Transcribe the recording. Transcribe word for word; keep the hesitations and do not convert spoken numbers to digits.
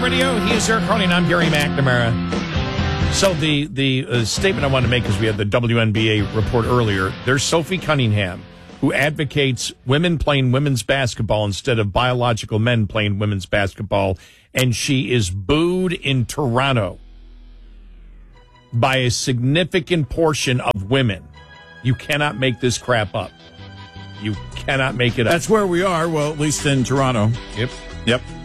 Drive Radio. He is Eric Cronin. I'm Gary McNamara. So the the uh, statement I wanted to make is we had the W N B A report earlier. There's Sophie Cunningham, who advocates women playing women's basketball instead of biological men playing women's basketball, and she is booed in Toronto by a significant portion of women. You cannot make this crap up. You cannot make it up. That's where we are, well, at least in Toronto. Yep. Yep.